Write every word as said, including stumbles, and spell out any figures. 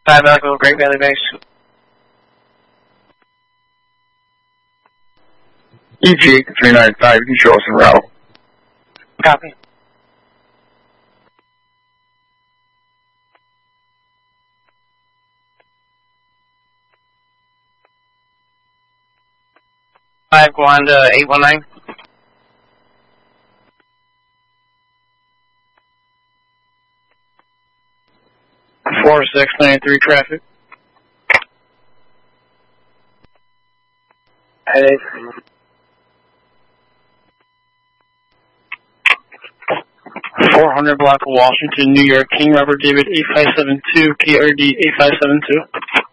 five Echo, Great Valley Base. E G three nine five, you can show us en route. Copy. five, go on to eight one nine. four six nine three traffic. Headache. four hundred block of Washington, New York, King Robert David eight five seven two, K R D eight five seven two.